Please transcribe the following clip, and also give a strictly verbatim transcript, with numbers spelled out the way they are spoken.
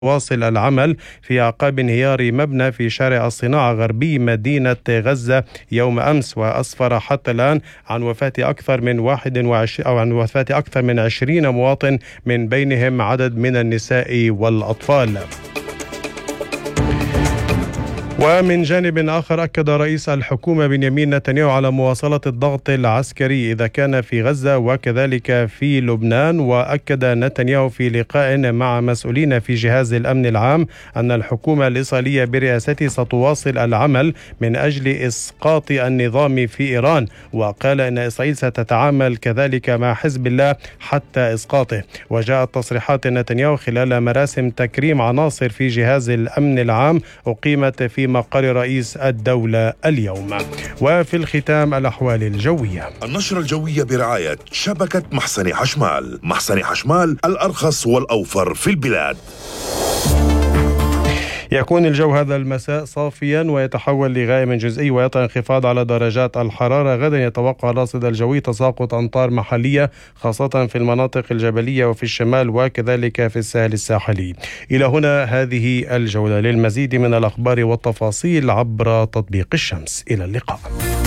واصل العمل في أعقاب انهيار مبنى في شارع الصناعة غربي مدينة غزة يوم أمس، وأسفر حتى الآن عن وفاة أكثر من واحد وعشرين أو عن وفاة أكثر من عشرين مواطن، من بينهم عدد من النساء والأطفال. ومن جانب آخر، أكد رئيس الحكومة بنيامين نتنياهو على مواصلة الضغط العسكري إذا كان في غزة وكذلك في لبنان. وأكد نتنياهو في لقاء مع مسؤولين في جهاز الأمن العام أن الحكومة الإسرائيلية برئاسته ستواصل العمل من أجل إسقاط النظام في إيران، وقال أن إسرائيل ستتعامل كذلك مع حزب الله حتى إسقاطه. وجاءت تصريحات نتنياهو خلال مراسم تكريم عناصر في جهاز الأمن العام أقيمت في مقر رئيس الدولة اليوم. وفي الختام الأحوال الجوية. النشرة الجوية برعاية شبكة محسن حشمال. محسن حشمال الأرخص والأوفر في البلاد. يكون الجو هذا المساء صافيا ويتحول لغائم جزئي ويطغى انخفاض على درجات الحرارة. غدا يتوقع الراصد الجوي تساقط أمطار محلية خاصة في المناطق الجبلية وفي الشمال وكذلك في الساحل الساحلي. إلى هنا هذه الجولة. للمزيد من الأخبار والتفاصيل عبر تطبيق الشمس. إلى اللقاء.